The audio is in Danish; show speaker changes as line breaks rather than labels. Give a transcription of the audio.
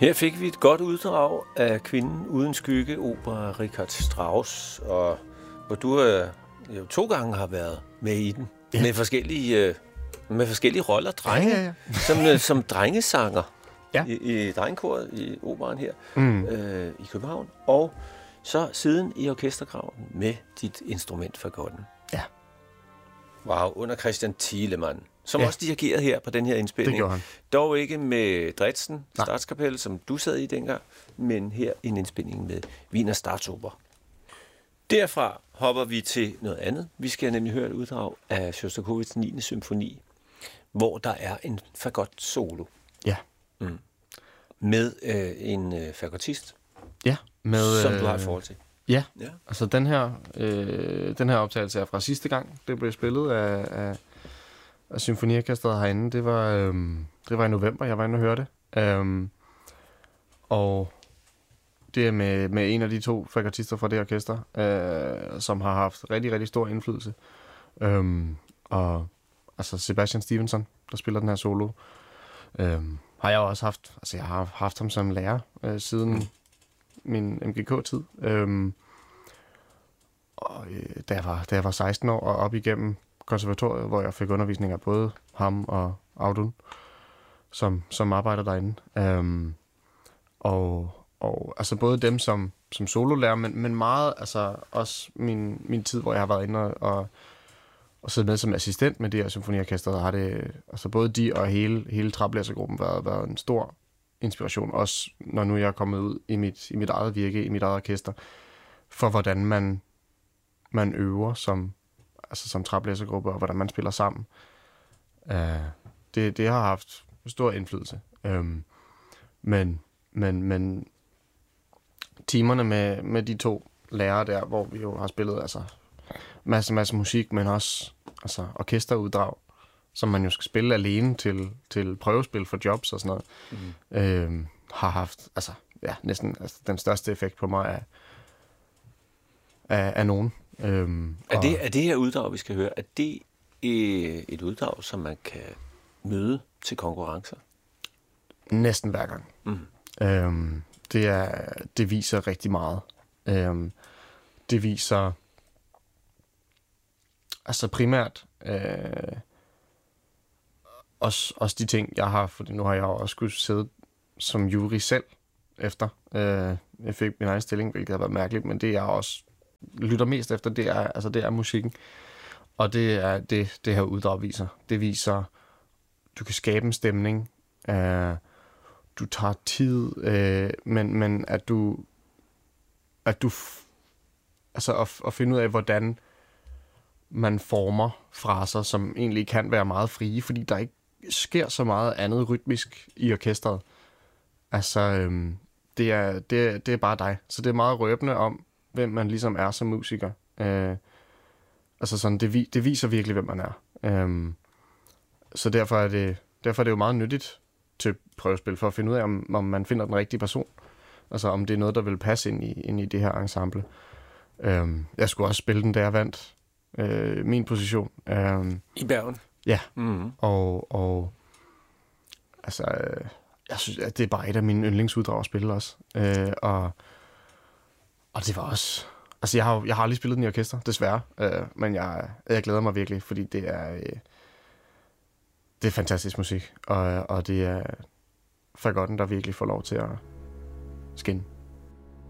Her fik vi et godt uddrag af Kvinden uden skygge, opera Richard Strauss, og hvor du jo 2 gange har været med i den, ja. med forskellige roller, ja. Som drengesanger ja. i drengekoret i operaen her i København, og så siden i orkestergraven med dit instrument fagotten.
Ja.
Wow, under Christian Thielemann, som også dirigerede her på den her indspilning.
Det gjorde han.
Dog ikke med Dresden Statskapelle, som du sad i dengang, men her en indspilning med Wiener Staatsoper. Derfra hopper vi til noget andet. Vi skal nemlig høre et uddrag af Sjostakovitjs 9. symfoni, hvor der er en fagot solo.
Ja.
Med en fagottist,
ja,
som du har et forhold til.
Ja, altså den her optagelse er fra sidste gang. Det blev spillet af symfoniorkestret herinde. Det var i november, jeg var inde og hørte det. Og det er med en af de 2 fagottister fra det orkester, som har haft rigtig, rigtig stor indflydelse. Og altså Sebastian Stevenson, der spiller den her solo, har jeg også haft. Altså jeg har haft ham som lærer siden min MGK-tid. Da jeg var 16 år og op igennem konservatoriet, hvor jeg fik undervisning af både ham og Audun, som arbejder derinde. Og altså både dem som sololærer, men meget altså også min tid, hvor jeg har været inde og siddet med som assistent med det her symfoniorkester, har det altså både de og hele træblæsergruppen været en stor inspiration, også når nu jeg er kommet ud i mit eget virke, i mit eget orkester, for hvordan man øver som træblæsergruppe, og hvordan man spiller sammen. Det har haft stor indflydelse. Men timerne med de 2 lærere der, hvor vi jo har spillet altså masse musik, men også altså orkesteruddrag, som man jo skal spille alene til prøvespil for jobs og sådan noget, har haft altså næsten den største effekt på mig af nogen.
Er det her uddrag, vi skal høre, er det et uddrag, som man kan møde til konkurrencer?
Næsten hver gang. Det viser rigtig meget. Det viser altså primært også de ting, jeg har, for nu har jeg også skulle sidde som jury selv efter. Jeg fik min egen stilling, hvilket har været mærkeligt, men det jeg også lytter mest efter, det er musikken. Og det er det her uddrag viser. Det viser, du kan skabe en stemning, du tager tid, men at du altså at finde ud af, hvordan man former fraser, som egentlig kan være meget frie, fordi der ikke sker så meget andet rytmisk i orkestret. Altså, det er bare dig. Så det er meget røbende om, hvem man ligesom er som musiker. Altså sådan, det viser virkelig, hvem man er. Så derfor er det jo meget nyttigt til prøvespil, for at finde ud af, om man finder den rigtige person. Altså, om det er noget, der vil passe ind i det her ensemble. Jeg skulle også spille den, da jeg vandt min position.
I Bergen?
Ja. Mm-hmm. Og altså, jeg synes, at det er bare et af mine yndlingsuddrag at spille også. Og det var også... Altså, jeg har aldrig spillet den i orkester, desværre. Men jeg glæder mig virkelig, fordi det er fantastisk musik. Og det er fagotten, der virkelig får lov til at skinne.